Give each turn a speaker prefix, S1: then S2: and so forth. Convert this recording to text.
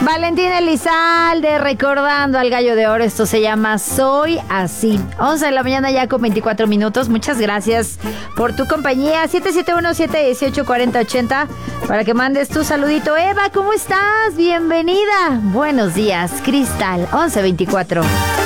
S1: Valentina Elizalde recordando al Gallo de Oro. Esto se llama Soy Así. 11 de la mañana ya con 24 minutos. Muchas gracias por tu compañía. 771-718-4080 para que mandes tu saludito. Eva, ¿cómo estás? Bienvenida. Buenos días, Cristal. 11:24.